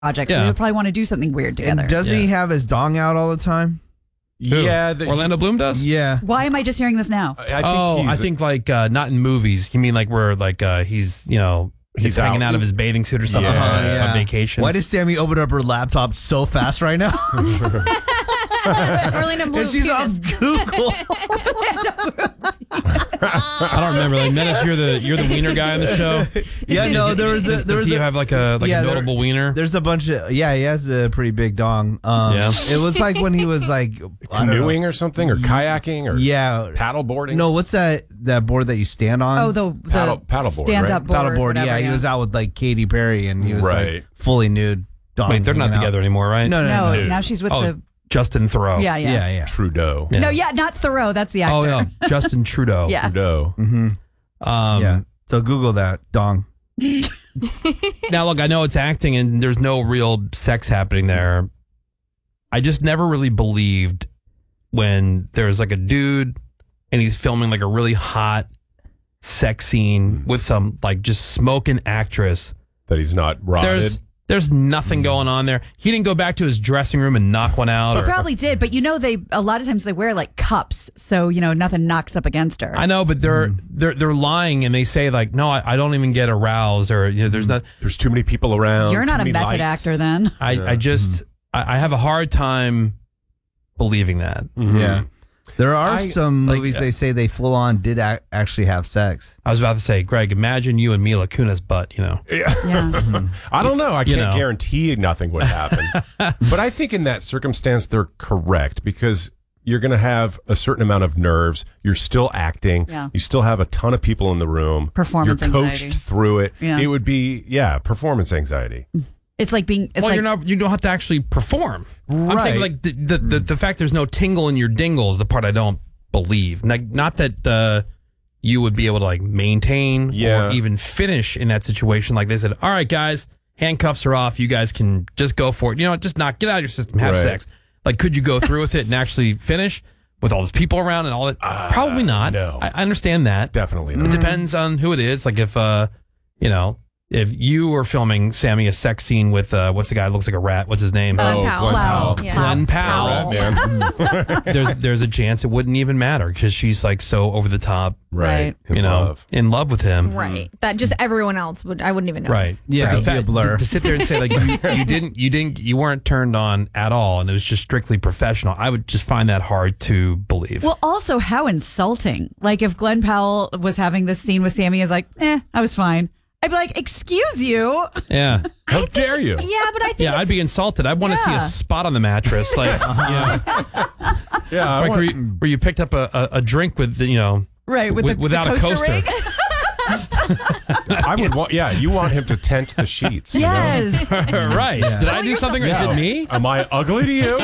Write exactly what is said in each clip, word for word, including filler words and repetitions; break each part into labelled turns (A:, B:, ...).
A: project, so
B: Yeah.
A: they would probably want to do something weird together.
C: And doesn't he have his dong out all the time?
D: Yeah, the,
B: Orlando Bloom does.
C: Yeah.
A: Why am I just hearing this now?
D: I think
B: oh,
D: he's
B: I think like uh, not in movies. You mean like where like uh, he's you know he's,
D: He's
B: hanging
D: out.
B: out of his bathing suit or something
D: Yeah.
B: on,
C: Yeah.
B: on vacation?
C: Why does Sammy open up her laptop so fast right now?
E: Orlando Bloom.
C: and she's on
E: penis.
C: Google.
B: I don't remember. Like Menace, you're the you're the wiener guy on the show.
C: Yeah, no,
B: Does-
C: there was a
B: does,
C: there
B: does
C: was
B: he
C: a,
B: have like a like
C: Yeah,
B: a
C: there-
B: notable wiener?
C: There's a bunch of yeah, he has a pretty big dong. Um,
B: Yeah.
C: it was like when he was like I don't know.
D: canoeing or something, or kayaking, or
C: Yeah,
D: paddle boarding.
C: no, what's that that board that you stand on?
A: Oh, the, the
D: Paddle- paddleboard,
A: stand
D: right?
A: up board.
C: paddleboard.
A: whatever,
C: Yeah, he was out with like Katy Perry, and he was
D: Right.
C: like fully nude. Dong
B: Wait, they're not
C: hanging out.
B: together anymore, right?
C: No, no,
A: No,
C: no. no.
A: now she's with
B: Oh,
A: the.
B: Justin Thoreau.
A: Yeah, yeah.
C: Yeah, yeah.
D: Trudeau.
B: Yeah.
A: No, yeah, not Thoreau. That's the actor.
B: Oh yeah, Justin Trudeau.
A: Yeah.
D: Trudeau.
C: Mm-hmm.
B: Um,
C: yeah. So Google that dong.
B: Now, look, I know it's acting and there's no real sex happening there. I just never really believed when there's like a dude and he's filming like a really hot sex scene with some like just smoking actress.
D: That he's not rotted.
B: There's there's nothing going on there. He didn't go back to his dressing room and knock one out.
A: He
B: Or,
A: probably did, but you know, they a lot of times they wear like cups, so you know nothing knocks up against her.
B: I know, but they're they're they're lying and they say like, no, I, I don't even get aroused, or you know, there's not.
D: There's too many people around.
A: You're not
D: too
A: a
D: many
A: method
D: lights.
A: actor, then.
B: I I just I, I have a hard time believing that.
D: Mhm.
C: Yeah. There are
D: I-
C: some
B: like,
C: movies
B: uh,
C: they say they full on did ac- actually have sex.
B: I was about to say, Greg, imagine you and Mila Kunis butt, you know.
A: Yeah.
D: I don't know. I
B: You
D: can't
B: know.
D: guarantee nothing would happen. But I think in that circumstance, they're correct because you're going to have a certain amount of nerves. You're still acting.
A: Yeah.
D: You still have a ton of people in the room.
A: Performance
D: You're coached
A: anxiety.
D: through it.
A: Yeah.
D: It would be, yeah, performance anxiety.
A: It's like being. It's
B: well,
A: like
B: you're not. You don't have to actually perform. I'm saying
D: Right.
B: like the, the the the fact there's no tingle in your dingle is the part I don't believe. Like not that uh, you would be able to like maintain
D: Yeah.
B: or even finish in that situation. Like they said, all right, guys, handcuffs are off. You guys can just go for it. You know, just not get out of your system, have
D: Right.
B: sex. Like, could you go through with it and actually finish with all those people around and all that? Probably not.
D: no.
B: I, I understand that.
D: Definitely
B: It
D: not.
B: depends on who it is. Like if uh, you know. If you were filming, Sammy, a sex scene with, uh, what's the guy who looks like a rat? What's his name?
E: Glenn
D: Oh,
E: Powell.
D: Glenn Powell.
E: Yeah.
B: Glenn Powell.
D: Right, man.
B: there's there's a chance it wouldn't even matter because she's like so over the top,
D: Right. In
B: you know,
D: love.
B: in love with him.
E: Right. That just everyone else would. I wouldn't even know.
B: Right.
C: Yeah,
B: But the
C: it'd be a
B: fact-
C: blur.
B: To, to sit there and say like you, you didn't you didn't you weren't turned on at all and it was just strictly professional. I would just find that hard to believe.
A: well, also how insulting. Like if Glenn Powell was having this scene with Sammy, is like, eh, I was fine. I'd be like, excuse you.
B: yeah.
D: How dare you?
E: Yeah, but I think
B: Yeah,
E: it's,
B: I'd be insulted. I'd want to see
A: Yeah.
B: a spot on the mattress, like, yeah,
D: Yeah. I
B: like
D: want-
B: where, you, where you picked up a, a, a drink with, the, you know,
A: Right, with
B: wi-
A: the,
B: without
A: the
B: a
A: coaster
B: coaster.
A: ring.
D: I would want, yeah, you want him to tent the sheets. you know?
A: Yes.
B: right. Did I do something? Or is
D: Yeah.
B: it me?
D: Am I ugly to you?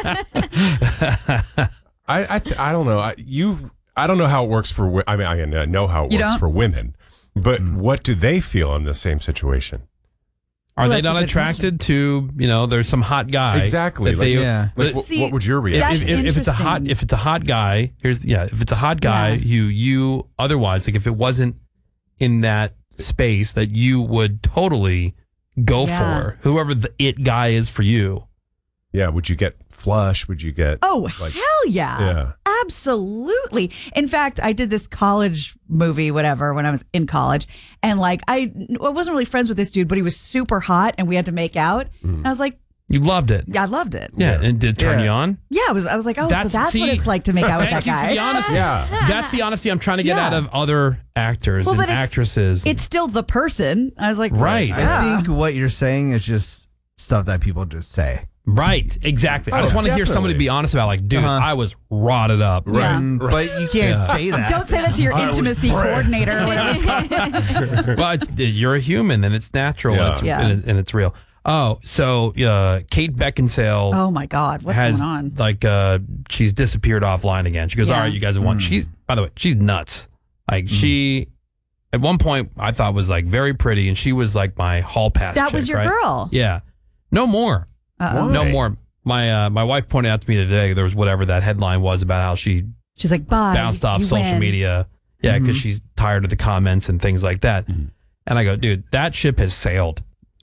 D: I I, th- I don't know. I, you I don't know how it works for. wi- I mean, I know how it
A: You
D: works
A: don't?
D: for women, but what do they feel in the same situation?
B: Are
A: Well,
B: they
A: that's a
B: not
A: good
B: attracted to, you know, there's some hot guy.
D: Exactly.
B: that
D: Like,
B: they-
C: yeah.
D: Like,
B: but
D: wh-
A: See,
D: what would your
B: if,
D: reaction?
A: That's
B: if, if it's a hot,
A: interesting.
B: if it's a hot guy, here's, yeah, if it's a hot guy,
A: Yeah.
B: you, you otherwise, like if it wasn't in that space that you would totally go
A: Yeah.
B: for whoever the it guy is for you.
D: Yeah. Would you get flush? Would you get?
A: Oh,
D: like,
A: hell yeah.
D: Yeah.
A: Absolutely. In fact, I did this college movie, whatever, when I was in college. And like, I, I wasn't really friends with this dude, but he was super hot and we had to make out. And I was like,
B: You loved it.
A: yeah, I loved it.
B: Yeah. And did it turn
C: Yeah.
B: you on?
A: Yeah, I was, I was like, oh,
B: That's-
A: so that's
B: see,
A: what it's like to make out with that
B: Thank you for the
A: guy.
B: honesty.
D: Yeah.
B: That's the honesty I'm trying to get
A: Yeah.
B: out of other actors
A: Well,
B: and
A: but it's-
B: actresses.
A: It's still the person. I was like,
B: Right.
A: yeah.
C: I think what you're saying is just stuff that people just say.
B: Right, exactly. I
C: Oh,
B: just want to hear somebody
D: definitely.
B: be honest about, like, dude,
C: Uh-huh.
B: I was rotted up.
A: Yeah.
C: Mm, But you can't say that.
A: Don't say that to your
D: I was
A: intimacy
D: pressed.
A: coordinator or whatever it's called.
B: Well, it's, you're a human, and it's natural,
D: Yeah.
B: and, it's,
A: Yeah.
B: and, it- and it's real. Oh, so uh, Kate Beckinsale
A: Oh my God, what's
B: has
A: going on?
B: like uh, she's disappeared offline again. She goes,
A: Yeah.
B: all right, you guys want? She's by the way, she's nuts. Like she, at one point, I thought was like very pretty, and she was like my hall pass.
A: That was
B: chick,
A: your
B: right?
A: girl.
B: Yeah, no more.
A: Uh-oh.
B: No
D: Why?
B: more. My uh, my wife pointed out to me today there was whatever that headline was about how she
A: She's like, bye.
B: bounced off
A: you
B: social
A: win.
B: media. Yeah, because she's tired of the comments and things like that. And I go, dude, that ship has sailed.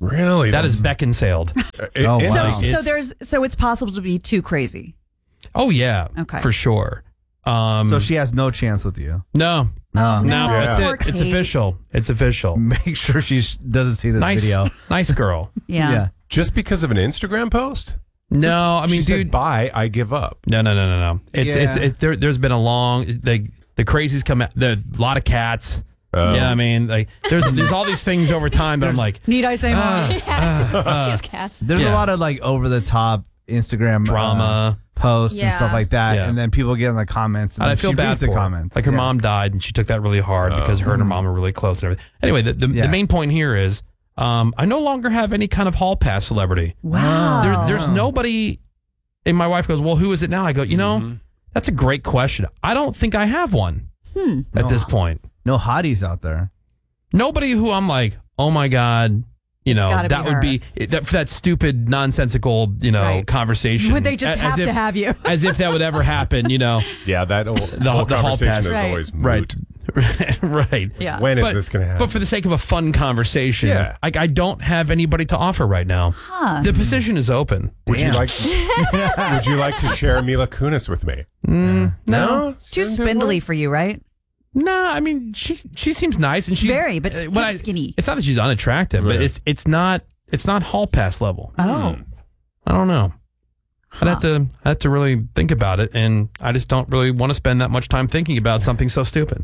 D: Really?
B: That is Beckinsale.
D: It-
C: Oh,
D: it-
A: So,
C: wow.
A: so
B: It's-
A: there's so it's possible to be too crazy.
B: Oh yeah,
A: Okay.
B: for sure. Um,
C: So she has no chance with you.
B: no,
C: No.
B: no,
D: Yeah.
B: that's
A: Poor
B: it. It's
A: Kate.
B: official. It's official.
C: Make sure she sh- doesn't see this
B: Nice,
C: video.
B: nice girl.
A: Yeah.
C: Yeah.
D: Just because of an Instagram post?
B: No, I mean,
D: she
B: dude.
D: said, bye, I give up.
B: No, no, no, no, no. It's
C: Yeah.
B: it's it, there. There's been a long the the crazies come out. There a lot of cats.
D: Oh.
B: Yeah, I mean, like there's there's all these things over time that I'm like
A: Need I say more?
B: Ah.
E: she has cats.
C: There's
B: Yeah.
C: a lot of like over the top Instagram uh,
B: drama.
C: posts and
E: Yeah.
C: stuff like that,
B: Yeah.
C: and then people get in the comments and
B: And I
C: then
B: feel
C: she
B: bad
C: reads
B: for
C: the
B: her.
C: comments.
B: Like her
C: Yeah.
B: mom died, and she took that really hard because her and her mom were really close and everything. Anyway, the the,
C: Yeah.
B: the main point here is, um, I no longer have any kind of hall pass celebrity.
A: Wow.
B: There, there's nobody. And my wife goes, "Well, who is it now?" I go, "You know, that's a great question. I don't think I have one at this point.
C: No hotties out there.
B: Nobody who I'm like, oh my god." You know,
A: gotta
B: that
A: be
B: would
A: her.
B: be that for that stupid, nonsensical, you know,
A: Right.
B: conversation.
A: Would they just
B: A-
A: have
B: as if,
A: to have you?
B: as if that would ever happen? You know,
D: Yeah, that whole,
B: The-
D: whole
B: the hall
D: conversation
B: pass.
D: is
A: Right.
D: always
B: right,
D: moot.
B: right.
A: Yeah.
D: When is
B: But-
D: this going to happen?
B: But for the sake of a fun conversation,
D: Yeah.
B: like I don't have anybody to offer right now.
A: Huh.
B: The position is open.
D: would you
C: Damn.
D: like Would you like to share Mila Kunis with me?
B: No,
D: No?
A: Too
D: Shouldn't it
A: spindly
D: work?
A: for you, right?
B: no. I mean, she she seems nice, and she's
A: Very, but
B: uh,
A: she's
B: when I-
A: skinny.
B: It's not that she's unattractive, but
D: Right.
B: it's it's not it's not hall pass level.
A: Oh.
B: I don't know. I'd have to I have to really think about it, and I just don't really want to spend that much time thinking about something so stupid.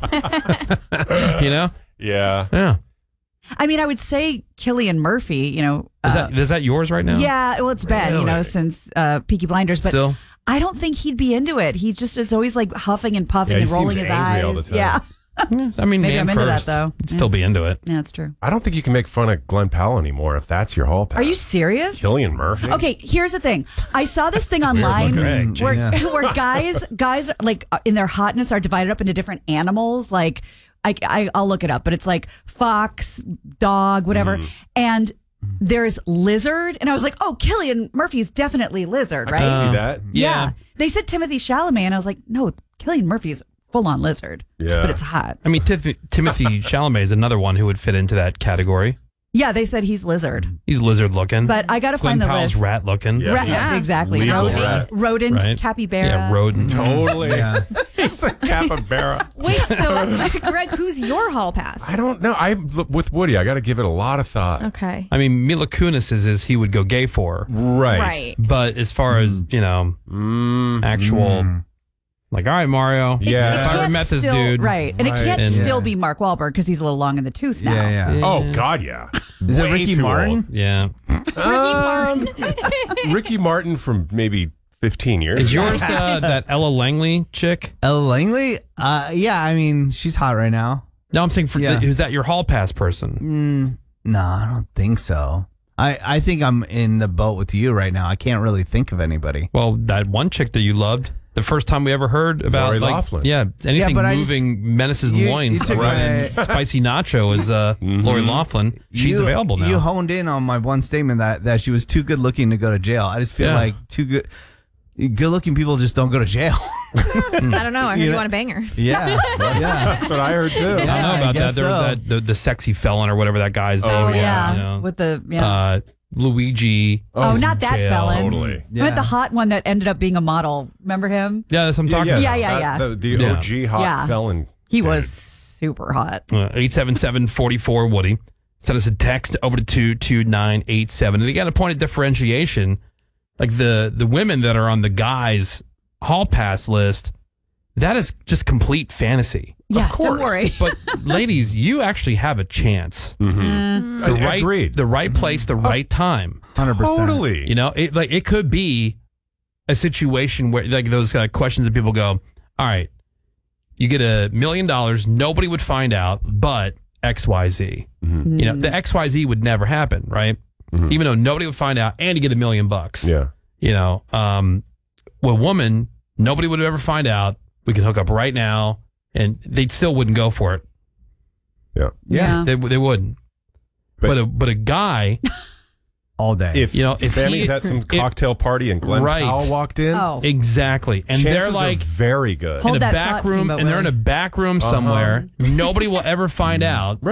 B: You know?
D: Yeah.
B: Yeah.
A: I mean, I would say Cillian Murphy, you know.
B: Is
A: uh,
B: that is that yours right now?
A: Yeah, well, it's been, you know,
D: Really?
A: since uh, Peaky Blinders, but
B: Still.
A: I don't think he'd be into it. He just is always like huffing and puffing
D: Yeah, he
A: and rolling
D: seems
A: his
D: angry
A: eyes.
D: all the time.
A: Yeah,
B: Yeah, I mean,
A: Maybe
B: man
A: I'm into that,
B: first.
A: though.
B: I'd still be into it.
A: yeah, that's true.
D: I don't think you can make fun of Glenn Powell anymore if that's your hall pass.
A: Are you serious?
D: Cillian Murphy?
A: Okay, here's the thing. I saw this thing online
B: looking. Greg,
A: where,
C: yeah.
A: where guys, guys like uh, in their hotness are divided up into different animals. Like, I, I, I'll look it up, but it's like fox, dog, whatever. And there's lizard, and I was like, oh, Cillian Murphy's definitely lizard, right?
D: See that?
B: Yeah.
A: They said Timothy Chalamet, and I was like, no, Cillian Murphy's full on lizard.
D: Yeah.
A: But it's hot.
B: I mean, Tif- Timothy Chalamet is another one who would fit into that category.
A: Yeah, they said he's lizard.
B: He's lizard looking.
A: But I got to
B: Glenn
A: find the
B: Powell's
A: list.
B: rat looking.
D: Yeah.
A: Rat-
E: Yeah.
A: exactly.
D: Legal
A: Rodent,
D: rat.
A: rodent
B: Right.
A: capybara.
B: Yeah, rodent.
D: Totally.
C: Yeah.
D: He's a capybara.
E: Wait, so Greg, who's your hall pass?
D: I don't know. I with Woody, I got to give it a lot of thought.
E: Okay.
B: I mean, Mila Kunis is, is he would go gay for.
D: Right.
E: Right.
B: But as far as, you know,
D: Mm,
B: actual, like, all right, Mario.
D: Yeah.
A: It
B: If I ever
A: can't
B: met this
A: still-
B: dude.
A: Right. And it
D: Right.
A: can't
B: And-
A: still
C: Yeah.
A: be Mark Wahlberg because he's a little long in the tooth now.
C: Yeah, yeah.
D: Oh God, yeah.
C: Is it
D: Way
C: Ricky
D: too
C: Martin?
B: Yeah.
D: Um, Ricky Martin from maybe fifteen years.
B: Is
D: ago.
B: yours uh, that Ella Langley chick?
C: Ella Langley? Uh, yeah, I mean, she's hot right now.
B: No, I'm saying, for,
C: Yeah.
B: is that your hall pass person?
C: Mm, no, I don't think so. I, I think I'm in the boat with you right now. I can't really think of anybody.
B: Well, that one chick that you loved. The first time we ever heard about,
D: Lori
B: like,
D: Loughlin.
B: yeah, anything
C: but I just-
B: moving menaces
C: you-
B: loins
C: you took
B: around
C: my-
B: spicy nacho is uh, Lori Loughlin. She's
C: You-
B: available now.
C: You honed in on my one statement that, that she was too good looking to go to jail. I just feel
B: Yeah.
C: like too good good looking people just don't go to jail.
E: I don't know. I heard
C: You
E: you
C: know-
E: want to bang her.
C: yeah. Yeah.
D: That's what I heard too.
B: I don't know
C: I
B: about that.
C: guess
B: There was
C: so.
B: that the, the sexy felon or whatever that guy's name.
A: Oh,
B: was,
A: yeah.
B: you know.
A: With the, yeah.
B: uh, Luigi.
A: oh,
B: is
A: not
B: in
A: that
B: jail.
A: felon.
D: Totally.
A: I meant the hot one that ended up being a model. Remember him?
B: Yeah, that's what I'm talking
A: Yeah,
B: about.
A: yeah,
D: that-
A: yeah.
D: The, the
B: Yeah.
D: O G hot
A: Yeah.
D: felon.
A: He
D: dude.
A: was super hot.
B: Uh, eight seven seven, four four, Woody. Send us a text over to two two nine eight seven. And again, a point of differentiation, like the, the women that are on the guys' hall pass list, that is just complete fantasy.
A: Yeah,
D: Of course.
A: don't worry.
B: But ladies, you actually have a chance.
D: Mm-hmm.
B: The right,
D: Agreed.
B: the right place, the right time.
C: one hundred percent.
D: Totally.
B: You know, it like it could be a situation where like those uh, questions that people go, all right, you get a million dollars, nobody would find out, but X Y Z.
D: Mm-hmm.
B: You know, the X Y Z would never happen, right?
D: Mhm.
B: Even though nobody would find out, and you get a million bucks.
D: Yeah.
B: You know, um, with a woman, nobody would ever find out. We can hook up right now, and they still wouldn't go for it.
D: Yeah.
C: Yeah.
B: They they wouldn't.
D: But-
B: But a but a guy,
C: All day.
D: If
B: You know, if
D: Sammy's
B: he-
D: at some
B: if-
D: cocktail party and Glenn
B: Right.
D: Powell walked in,
A: Oh.
B: exactly, and
D: chances
B: they're like
D: are very good.
A: Hold
B: in a
A: that
B: back
A: thought,
B: room,
A: Steamboat
B: and they're in a
A: Willie.
B: back room somewhere. Nobody will ever find out.
D: Right.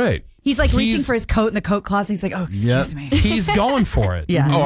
A: He's like reaching
B: He's-
A: for his coat in the coat closet. He's like, oh, excuse
C: Yep.
A: me.
B: He's going for it.
A: Yeah.
D: Oh,